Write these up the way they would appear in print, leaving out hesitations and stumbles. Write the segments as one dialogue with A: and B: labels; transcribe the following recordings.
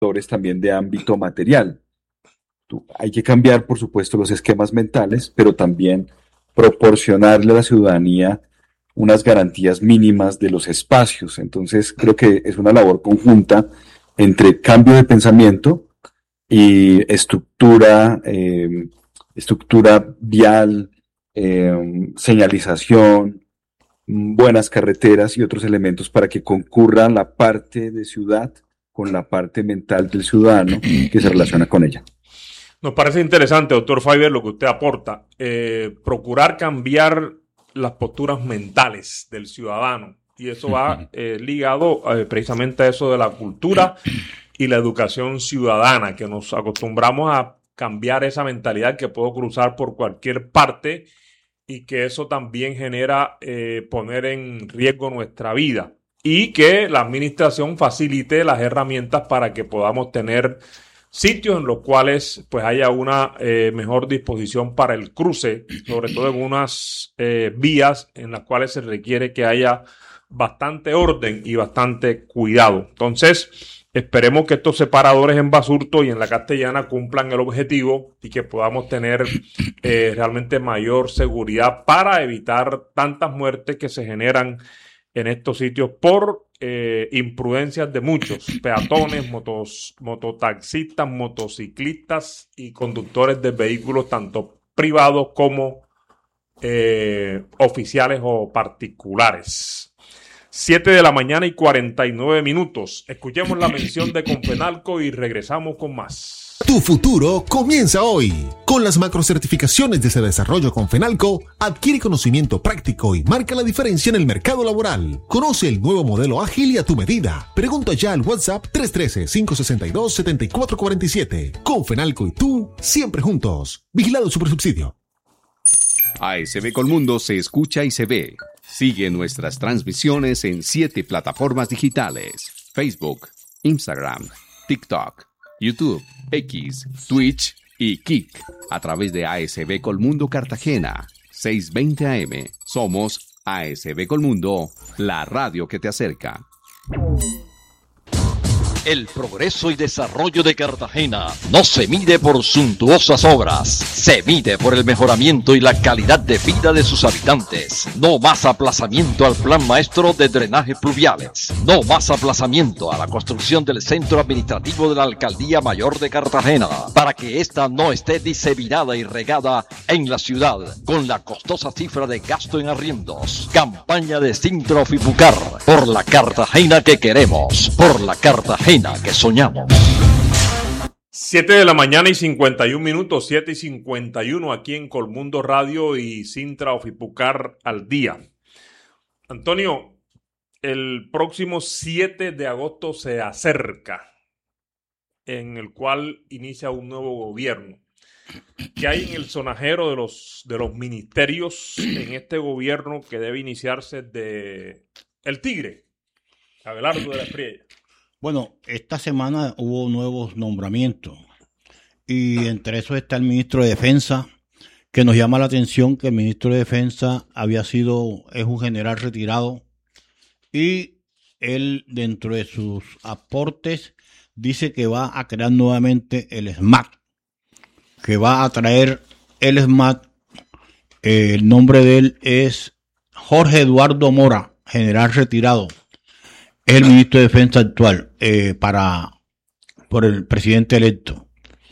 A: factores también de ámbito material. Hay que cambiar, por supuesto, los esquemas mentales, pero también proporcionarle a la ciudadanía unas garantías mínimas de los espacios. Entonces, creo que es una labor conjunta entre cambio de pensamiento y estructura vial, señalización, buenas carreteras y otros elementos para que concurran la parte de ciudad con la parte mental del ciudadano que se relaciona con ella.
B: Nos parece interesante, doctor Faiber, lo que usted aporta. Procurar cambiar las posturas mentales del ciudadano. Y eso va ligado precisamente a eso de la cultura y la educación ciudadana, que nos acostumbramos a cambiar esa mentalidad que puedo cruzar por cualquier parte y que eso también genera poner en riesgo nuestra vida. Y que la administración facilite las herramientas para que podamos tener sitios en los cuales pues haya una mejor disposición para el cruce, sobre todo en unas vías en las cuales se requiere que haya bastante orden y bastante cuidado. Entonces, esperemos que estos separadores en Basurto y en la Castellana cumplan el objetivo y que podamos tener realmente mayor seguridad para evitar tantas muertes que se generan en estos sitios por imprudencias de muchos peatones, mototaxistas, motociclistas y conductores de vehículos tanto privados como oficiales o particulares. 7:49 a.m. Escuchemos la mención de Confenalco y regresamos con más.
C: Tu futuro comienza hoy. Con las macrocertificaciones de ese desarrollo con Fenalco, adquiere conocimiento práctico y marca la diferencia en el mercado laboral. Conoce el nuevo modelo ágil y a tu medida. Pregunta ya al WhatsApp 313-562-7447. Con Fenalco y tú, siempre juntos. Vigilado Supersubsidio.
D: ASB Colmundo se escucha y se ve. Sigue nuestras transmisiones en 7 plataformas digitales: Facebook, Instagram, TikTok, YouTube, X, Twitch y Kik, a través de ASB Colmundo Cartagena, 620 AM. Somos ASB Colmundo, la radio que te acerca.
E: El progreso y desarrollo de Cartagena no se mide por suntuosas obras, se mide por el mejoramiento y la calidad de vida de sus habitantes. No más aplazamiento al plan maestro de drenajes pluviales. No más aplazamiento a la construcción del centro administrativo de la Alcaldía Mayor de Cartagena, para que ésta no esté diseminada y regada en la ciudad con la costosa cifra de gasto en arriendos. Campaña de Sintrofipucar, por la Cartagena que queremos, por la Cartagena que soñamos.
B: 7:51 a.m, 7:51 aquí en Colmundo Radio y Sintra Ofipucar al día. Antonio, el próximo 7 de agosto se acerca, en el cual inicia un nuevo gobierno. ¿Qué hay en el sonajero de los ministerios en este gobierno que debe iniciarse de el Tigre, Abelardo de la Espriella?
F: Bueno, esta semana hubo nuevos nombramientos y entre esos está el ministro de Defensa, que nos llama la atención que el ministro de Defensa es un general retirado y él, dentro de sus aportes, dice que va a crear nuevamente el SMAT, que va a traer el SMAT. El nombre de él es Jorge Eduardo Mora, general retirado. Es el ministro de Defensa actual por el presidente electo.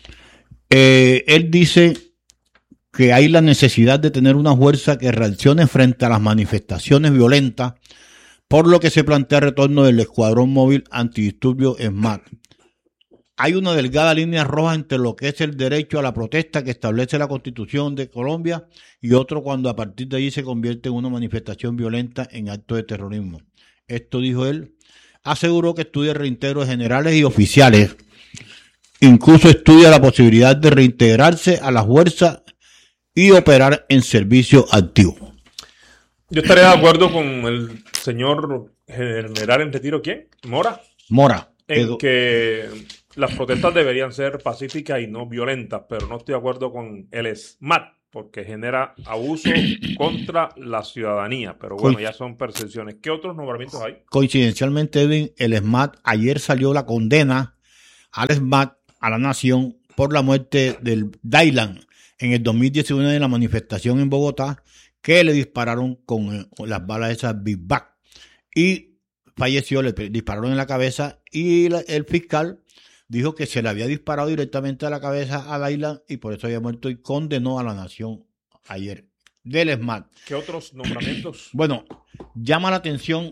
F: Él dice que hay la necesidad de tener una fuerza que reaccione frente a las manifestaciones violentas, por lo que se plantea el retorno del Escuadrón Móvil Antidisturbios SMAT. Hay una delgada línea roja entre lo que es el derecho a la protesta que establece la Constitución de Colombia y otro cuando a partir de allí se convierte en una manifestación violenta en acto de terrorismo. Esto dijo él. Aseguró que estudia el reintegro de generales y oficiales. Incluso estudia la posibilidad de reintegrarse a la fuerza y operar en servicio activo.
B: Yo estaría de acuerdo con el señor general en retiro, ¿quién? Mora. En que las protestas deberían ser pacíficas y no violentas, pero no estoy de acuerdo con el SMAT, porque genera abuso contra la ciudadanía. Pero bueno, ya son percepciones. ¿Qué otros nombramientos hay?
F: Coincidencialmente, Edwin, el SMAT, ayer salió la condena al SMAT, a la Nación, por la muerte del Dylan en el 2019 en la manifestación en Bogotá, que le dispararon con las balas esas Big Bang. Y falleció, le dispararon en la cabeza y el fiscal dijo que se le había disparado directamente a la cabeza a Dylan y por eso había muerto y condenó a la Nación ayer del SMAT.
B: ¿Qué otros nombramientos?
F: Bueno, llama la atención.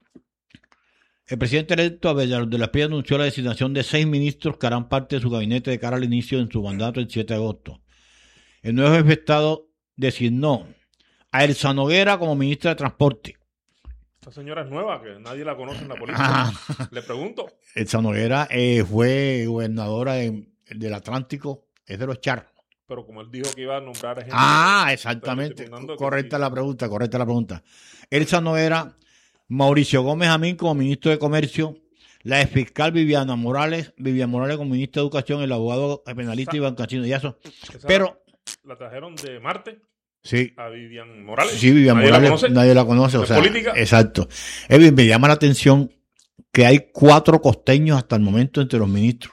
F: El presidente electo Abelardo de la Espriella anunció la designación de 6 ministros que harán parte de su gabinete de cara al inicio de su mandato el 7 de agosto. El nuevo jefe de Estado designó a Elsa Noguera como ministra de Transporte.
B: Esta señora es nueva, que nadie la conoce en la política. Le pregunto.
F: Elsa Noguera fue gobernadora del Atlántico, es de los Char.
B: Pero como él dijo que iba a nombrar gente.
F: Exactamente. Correcta la pregunta. Elsa Noguera, Mauricio Gómez Amín como ministro de Comercio, la exfiscal Vivian Morales como ministra de Educación, el abogado penalista Iván Cancino y eso. Pero
B: la trajeron de Marte.
F: Sí.
B: A Vivian Morales.
F: Sí, Vivian Morales. Nadie la conoce. O sea, política. Exacto. Me llama la atención que hay 4 costeños hasta el momento entre los ministros.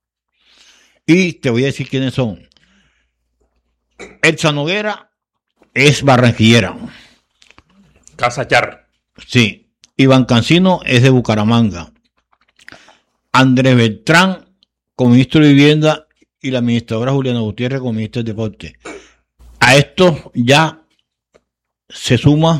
F: Y te voy a decir quiénes son. Elsa Noguera es barranquillera.
B: Casa Char.
F: Sí. Iván Cancino es de Bucaramanga. Andrés Beltrán como ministro de Vivienda y la administradora Juliana Gutiérrez como ministra de Deporte. A esto ya se suma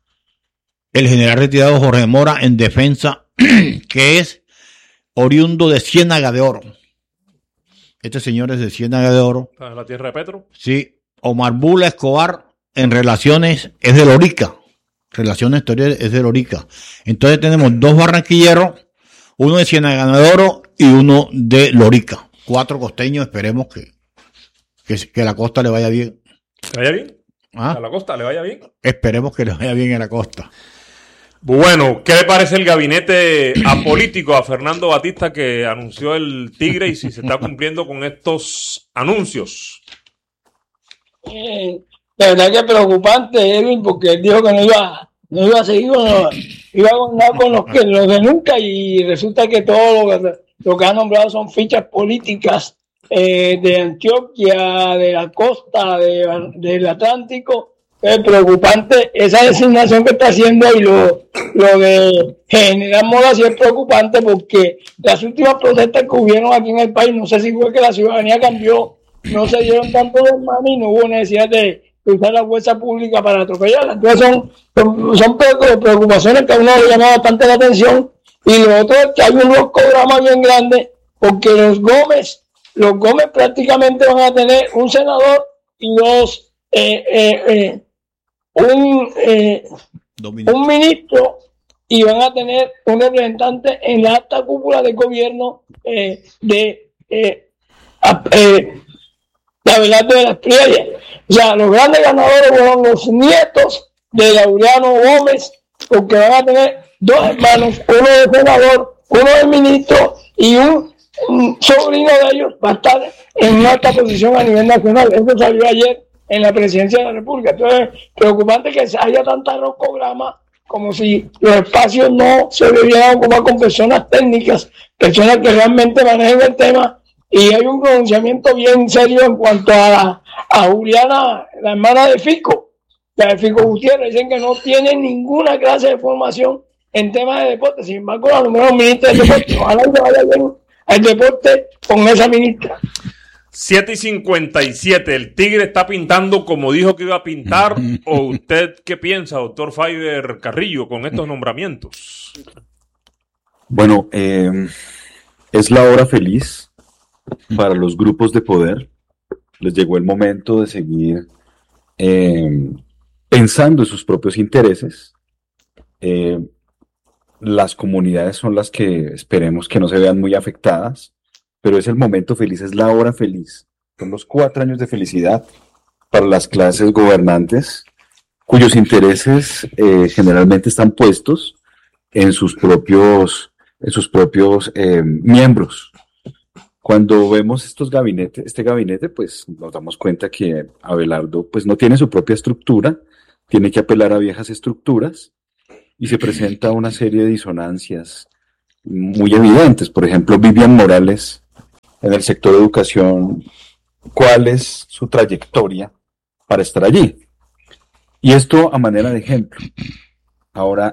F: el general retirado Jorge Mora en defensa, que es oriundo de Ciénaga de Oro. Este señor es de Ciénaga de Oro.
B: ¿Está en la tierra de Petro?
F: Sí. Omar Bula Escobar en relaciones es de Lorica. Relaciones exteriores es de Lorica. Entonces tenemos 2 barranquilleros, uno de Ciénaga de Oro y uno de Lorica. 4 costeños, esperemos que la costa le vaya bien.
B: ¿Le vaya bien? ¿A la costa le vaya bien?
F: Esperemos que le vaya bien a la costa.
B: Bueno, ¿qué le parece el gabinete apolítico a Fernando Batista que anunció el Tigre y si se está cumpliendo con estos anuncios?
G: La verdad que es preocupante, Edwin, porque él dijo que no iba a seguir, iba a gobernar con los de nunca y resulta que todo lo que ha nombrado son fichas políticas de Antioquia, de la costa, del Atlántico. Es preocupante esa designación que está haciendo y lo de General Mora sí es preocupante porque las últimas protestas que hubieron aquí en el país, no sé si fue que la ciudadanía cambió, no se dieron tanto de mano y no hubo necesidad de usar la fuerza pública para atropellarla. Entonces son preocupaciones que a uno le llama bastante la atención. Y lo otro es que hay unos programas bien grandes porque los Gómez prácticamente van a tener un senador y un ministro y van a tener un representante en la alta cúpula del gobierno de Abelardo de la Espriella. O sea, los grandes ganadores fueron los nietos de Laureano Gómez, porque van a tener 2 hermanos, uno de senador, uno de ministro y un sobrino de ellos va a estar en una alta posición a nivel nacional. Eso salió ayer en la presidencia de la República. Entonces, preocupante que haya tanta roscograma como si los espacios no se debieran ocupar con personas técnicas, personas que realmente manejen el tema. Y hay un pronunciamiento bien serio en cuanto a Juliana, la hermana de Fico, la de Fico Gutiérrez. Dicen que no tiene ninguna clase de formación en temas de deporte. Sin embargo, la número ministra de deporte, ojalá que vaya bien al deporte con esa ministra.
B: 7:57, ¿el Tigre está pintando como dijo que iba a pintar? ¿O usted qué piensa, doctor Faiber Carrillo, con estos nombramientos?
A: Bueno, es la hora feliz para los grupos de poder. Les llegó el momento de seguir pensando en sus propios intereses. Las comunidades son las que esperemos que no se vean muy afectadas, pero es el momento feliz, es la hora feliz. Son los 4 años de felicidad para las clases gobernantes, cuyos intereses generalmente están puestos en sus propios miembros. Cuando vemos este gabinete, pues nos damos cuenta que Abelardo pues no tiene su propia estructura, tiene que apelar a viejas estructuras y se presenta una serie de disonancias muy evidentes. Por ejemplo, Vivian Morales en el sector de educación, cuál es su trayectoria para estar allí. Y esto a manera de ejemplo. Ahora,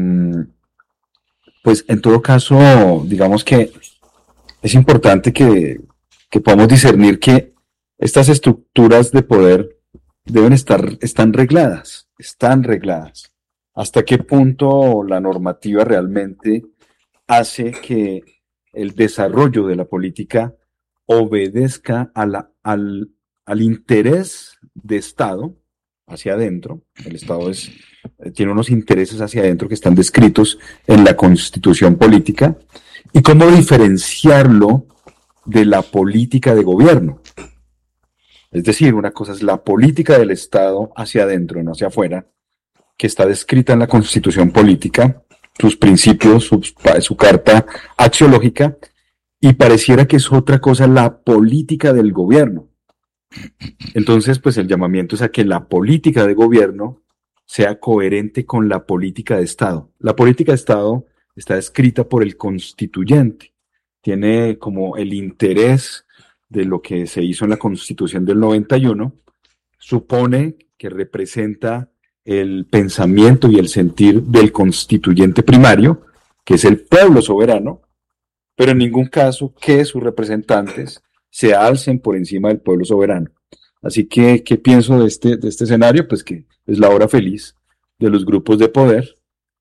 A: pues en todo caso, digamos que es importante que podamos discernir que estas estructuras de poder están regladas. ¿Hasta qué punto la normativa realmente hace que el desarrollo de la política obedezca al interés de Estado hacia adentro? El Estado tiene unos intereses hacia adentro que están descritos en la Constitución política, y cómo diferenciarlo de la política de gobierno. Es decir, una cosa es la política del Estado hacia adentro, no hacia afuera, que está descrita en la Constitución política, sus principios, su carta axiológica, y pareciera que es otra cosa la política del gobierno. Entonces, pues el llamamiento es a que la política de gobierno sea coherente con la política de Estado. La política de Estado está escrita por el constituyente, tiene como el interés de lo que se hizo en la Constitución del 91, supone que representa el pensamiento y el sentir del constituyente primario, que es el pueblo soberano, pero en ningún caso que sus representantes se alcen por encima del pueblo soberano. Así que, ¿qué pienso de este escenario? Pues que es la hora feliz de los grupos de poder,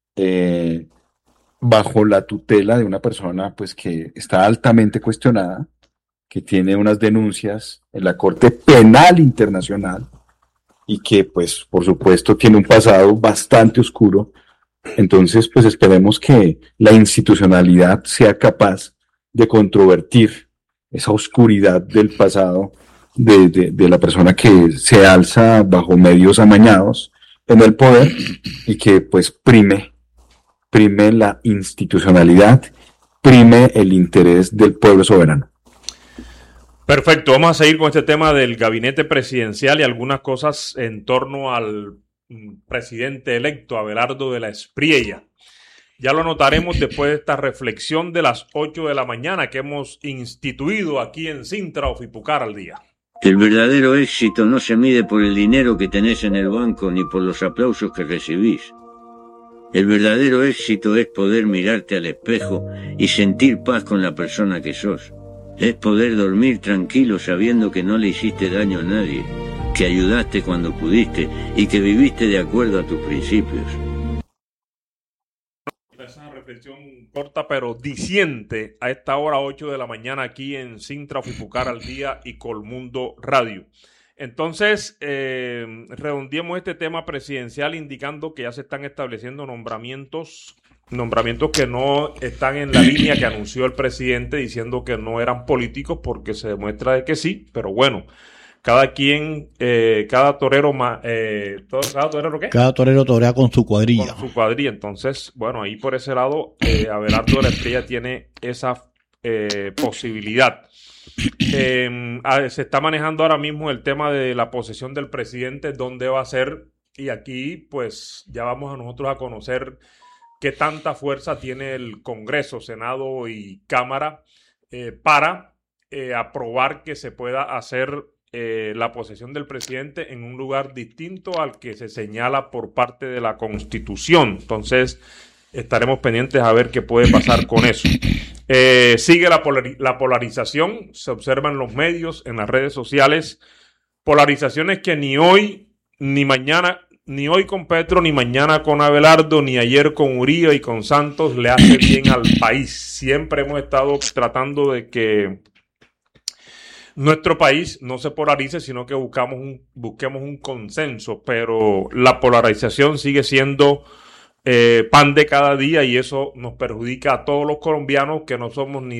A: bajo la tutela de una persona pues que está altamente cuestionada, que tiene unas denuncias en la Corte Penal Internacional y que pues por supuesto tiene un pasado bastante oscuro. Entonces pues esperemos que la institucionalidad sea capaz de controvertir esa oscuridad del pasado de la persona que se alza bajo medios amañados en el poder, y que pues prime la institucionalidad, prime el interés del pueblo soberano.
B: Perfecto, vamos a seguir con este tema del gabinete presidencial y algunas cosas en torno al presidente electo, Abelardo de la Espriella. Ya lo notaremos después de esta reflexión de las 8 de la mañana que hemos instituido aquí en Cintra Ofipucar al día.
H: El verdadero éxito no se mide por el dinero que tenés en el banco ni por los aplausos que recibís. El verdadero éxito es poder mirarte al espejo y sentir paz con la persona que sos. Es poder dormir tranquilo sabiendo que no le hiciste daño a nadie, que ayudaste cuando pudiste y que viviste de acuerdo a tus principios.
B: Esa reflexión corta pero diciente a esta hora 8 de la mañana aquí en Cintra Ofipucar al día y Colmundo Radio. Entonces, redondeemos este tema presidencial indicando que ya se están estableciendo nombramientos que no están en la línea que anunció el presidente, diciendo que no eran políticos, porque se demuestra de que sí, pero bueno, cada quien, cada torero
F: torea con su cuadrilla.
B: Con su cuadrilla. Entonces, bueno, ahí por ese lado, Abelardo de la Espriella tiene esa posibilidad. Se está manejando ahora mismo el tema de la posesión del presidente, dónde va a ser, y aquí pues ya vamos a nosotros a conocer qué tanta fuerza tiene el Congreso, Senado y Cámara para aprobar que se pueda hacer la posesión del presidente en un lugar distinto al que se señala por parte de la Constitución. Entonces estaremos pendientes a ver qué puede pasar con eso. Sigue la polarización, se observa en los medios, en las redes sociales, polarizaciones que ni hoy ni mañana, ni hoy con Petro, ni mañana con Abelardo, ni ayer con Uría y con Santos le hace bien al país. Siempre hemos estado tratando de que nuestro país no se polarice, sino que busquemos un consenso, pero la polarización sigue siendo pan de cada día, y eso nos perjudica a todos los colombianos que no somos ni